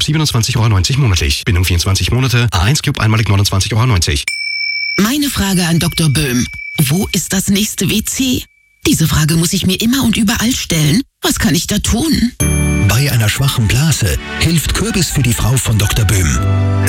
27,90 € monatlich. Bindung 24 Monate. A1 Cube einmalig 29,90 €. Meine Frage an Dr. Böhm. Wo ist das nächste WC? Diese Frage muss ich mir immer und überall stellen. Was kann ich da tun? Bei einer schwachen Blase hilft Kürbis für die Frau von Dr. Böhm.